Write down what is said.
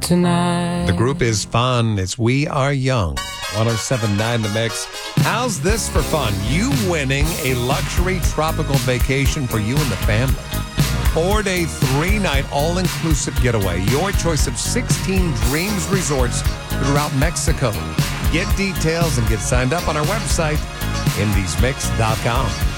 tonight. The group is fun. It's We Are Young. 107.9 The Mix. How's this for fun? You winning a luxury tropical vacation for you and the family. 4-day, 3-night, all-inclusive getaway. Your choice of 16 Dreams resorts throughout Mexico. Get details and get signed up on our website, indiesmix.com.